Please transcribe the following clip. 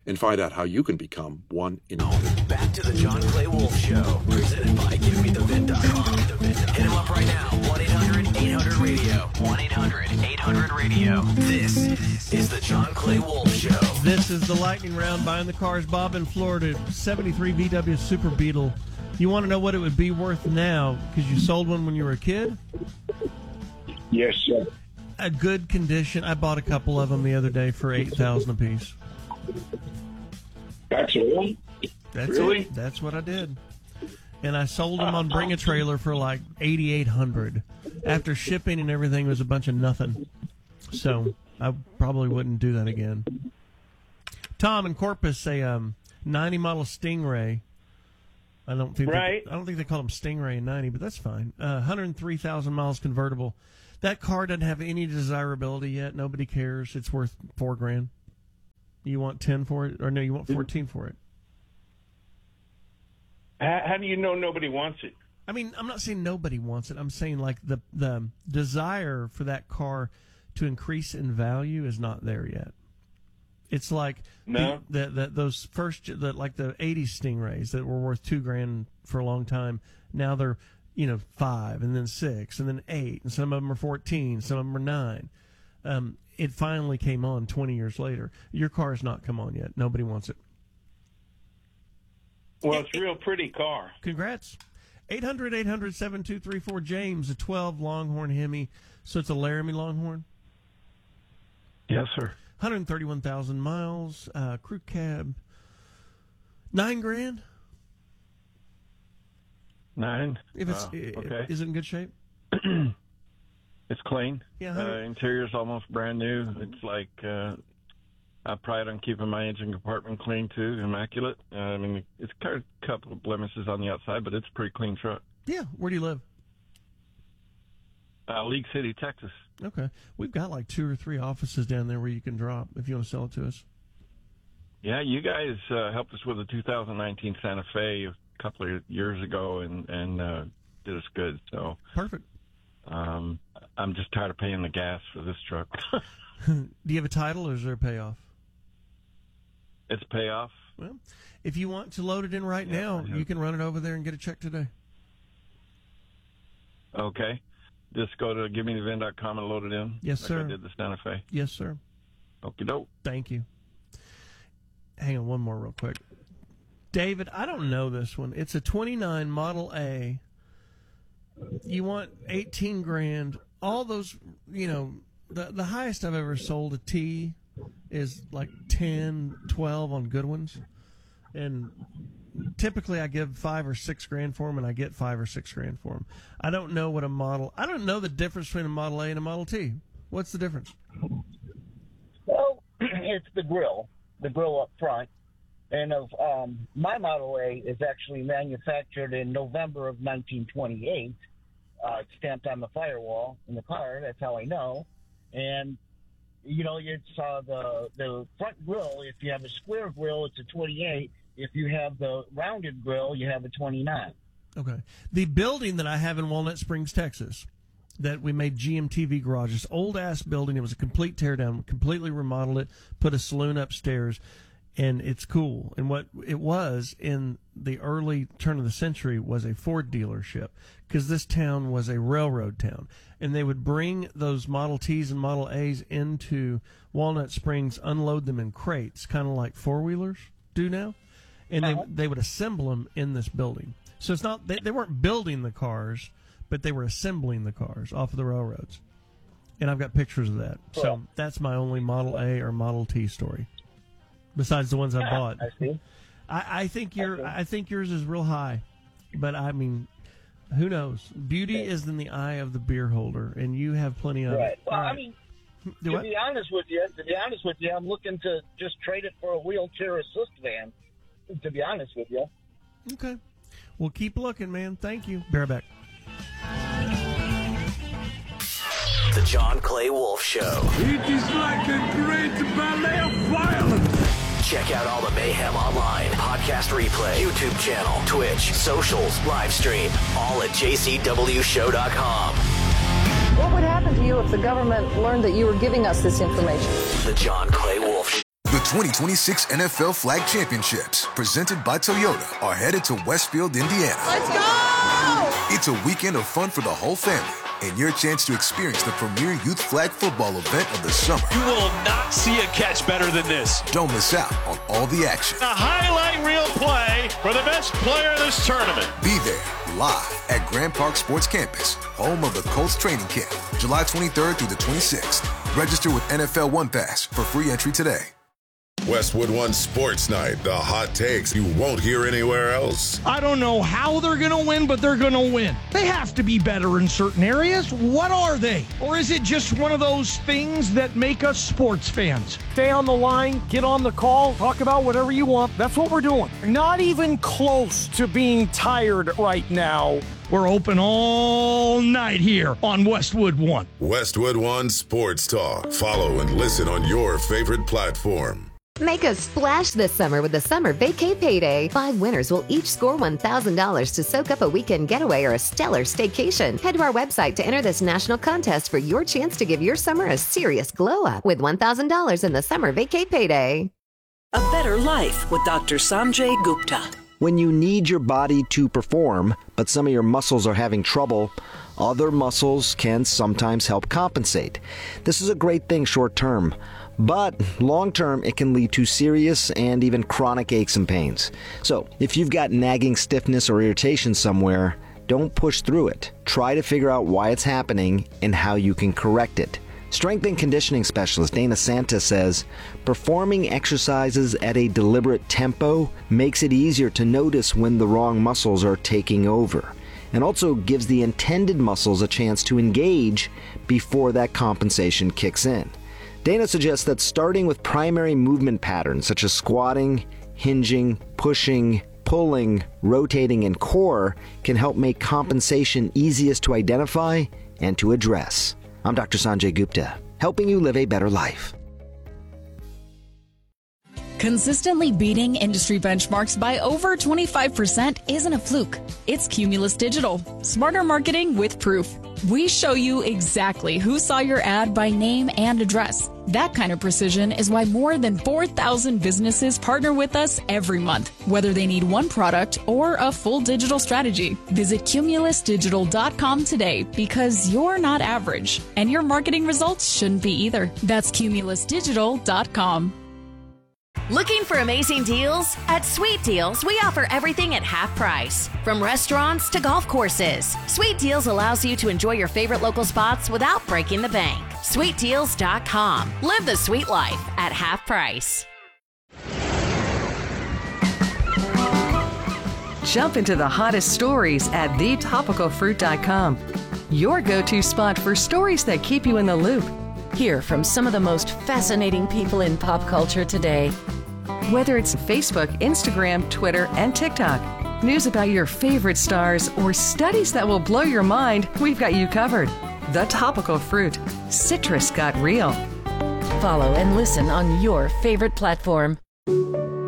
and find out how you can become one in 100. Back to the John Clay Wolf Show, presented by GiveMeTheVin.com. Hit him up right now, 1-800-800-RADIO, 1-800-800-RADIO. This is the John Clay Wolf Show. This is the lightning round, buying the cars. Bob in Florida, 73 VW Super Beetle. You want to know what it would be worth now because you sold one when you were a kid? Yes, sir. A good condition. I bought a couple of them the other day for $8,000 a piece. That's all? That's Really? it. That's what I did. And I sold them on Bring a Trailer for like $8,800. After shipping and everything, it was a bunch of nothing. So I probably wouldn't do that again. Tom in Corpus, a 90 model Stingray. I don't think they call them Stingray in 90, but that's fine. 103,000 miles convertible. That car doesn't have any desirability yet. Nobody cares. It's worth $4,000. You want 10 for it, or no? You want 14 for it? How do you know nobody wants it? I mean, I'm not saying nobody wants it. I'm saying like the desire for that car to increase in value is not there yet. It's like those first like the 80s Stingrays that were worth $2,000 for a long time. Now they're $5,000 and then $6,000 and then $8,000 and some of them are $14,000, some of them are $9,000. It finally came on 20 years later. Your car has not come on yet. Nobody wants it. Well, it's a real pretty car. Congrats. 800-800-7234. James, a 12 Longhorn Hemi. So it's a Laramie Longhorn? Yes, sir. 131,000 miles. Crew cab. $9,000? 9. If it's okay. Is it in good shape? It's clean. Yeah. Interior's almost brand new. It's like I pride on keeping my engine compartment clean too, immaculate. I mean, it's got a couple of blemishes on the outside, but it's a pretty clean truck. Yeah. Where do you live? League City, Texas. Okay. We've got like 2 or 3 offices down there where you can drop if you want to sell it to us. Yeah, you guys helped us with a 2019 Santa Fe a couple of years ago and did us good. So perfect. I'm just tired of paying the gas for this truck. Do you have a title or is there a payoff? It's payoff. Well, if you want to load it in right now, you can run it over there and get a check today. Okay. Just go to GiveMeTheVin.com and load it in? Yes, sir. Like I did the Santa Fe? Yes, sir. Okie doke. Thank you. Hang on one more real quick. David, I don't know this one. It's a 29 Model A. You want $18,000. All those, the highest I've ever sold a T is like 10, 12 on good ones. And typically I give $5,000 or $6,000 for them, and I get $5,000 or $6,000 for them. I don't know I don't know the difference between a Model A and a Model T. What's the difference? Well, it's the grill up front. And my Model A is actually manufactured in November of 1928. It's stamped on the firewall in the car. That's how I know. And it's the front grill. If you have a square grill, it's a 28. If you have the rounded grill, you have a 29. Okay. The building that I have in Walnut Springs, Texas, that we made GMTV garages, old ass building. It was a complete teardown. Completely remodeled it. Put a saloon upstairs. And it's cool. And what it was in the early turn of the century was a Ford dealership, because this town was a railroad town. And they would bring those Model Ts and Model As into Walnut Springs, unload them in crates, kind of like four-wheelers do now. And they would assemble them in this building. So it's not they weren't building the cars, but they were assembling the cars off of the railroads. And I've got pictures of that. So that's my only Model A or Model T story. Besides the ones I bought. I see. I think yours is real high, but I mean, who knows? Beauty is in the eye of the beer holder, and you have plenty of it. Well, right. I mean, to be honest with you, I'm looking to just trade it for a wheelchair assist van. To be honest with you. Okay. Well, keep looking, man. Thank you. Be right back. The John Clay Wolf Show. It is like a great ballet of violence. Check out all the mayhem online, podcast replay, YouTube channel, Twitch, socials, live stream, all at jcwshow.com. What would happen to you if the government learned that you were giving us this information? The John Clay Wolf Show. The 2026 NFL Flag Championships, presented by Toyota, are headed to Westfield, Indiana. Let's go! It's a weekend of fun for the whole family and your chance to experience the premier youth flag football event of the summer. You will not see a catch better than this. Don't miss out on all the action. A highlight reel play for the best player in this tournament. Be there live at Grand Park Sports Campus, home of the Colts training camp, July 23rd through the 26th. Register with NFL One Pass for free entry today. Westwood One Sports Night, the hot takes you won't hear anywhere else. I don't know how they're going to win, but they're going to win. They have to be better in certain areas. What are they? Or is it just one of those things that make us sports fans? Stay on the line, get on the call, talk about whatever you want. That's what we're doing. Not even close to being tired right now. We're open all night here on Westwood One. Westwood One Sports Talk. Follow and listen on your favorite platform. Make a splash this summer with the Summer Vacay Payday. 5 winners will each score $1,000 to soak up a weekend getaway or a stellar staycation. Head to our website to enter this national contest for your chance to give your summer a serious glow-up with $1,000 in the Summer Vacay Payday. A better life with Dr. Sanjay Gupta. When you need your body to perform, but some of your muscles are having trouble, other muscles can sometimes help compensate. This is a great thing short term. But long-term, it can lead to serious and even chronic aches and pains. So if you've got nagging stiffness or irritation somewhere, don't push through it. Try to figure out why it's happening and how you can correct it. Strength and conditioning specialist Dana Santa says, performing exercises at a deliberate tempo makes it easier to notice when the wrong muscles are taking over, and also gives the intended muscles a chance to engage before that compensation kicks in. Dana suggests that starting with primary movement patterns such as squatting, hinging, pushing, pulling, rotating, and core can help make compensation easiest to identify and to address. I'm Dr. Sanjay Gupta, helping you live a better life. Consistently beating industry benchmarks by over 25% isn't a fluke. It's Cumulus Digital. Smarter marketing with proof. We show you exactly who saw your ad by name and address. That kind of precision is why more than 4,000 businesses partner with us every month, whether they need one product or a full digital strategy. Visit cumulusdigital.com today because you're not average, and your marketing results shouldn't be either. That's cumulusdigital.com. Looking for amazing deals? At Sweet Deals, we offer everything at half price. From restaurants to golf courses, Sweet Deals allows you to enjoy your favorite local spots without breaking the bank. SweetDeals.com. Live the sweet life at half price. Jump into the hottest stories at thetopicalfruit.com. Your go-to spot for stories that keep you in the loop. Hear from some of the most fascinating people in pop culture today. Whether it's Facebook, Instagram, Twitter, and TikTok, news about your favorite stars, or studies that will blow your mind, we've got you covered. The Topical Fruit. Citrus got real. Follow and listen on your favorite platform.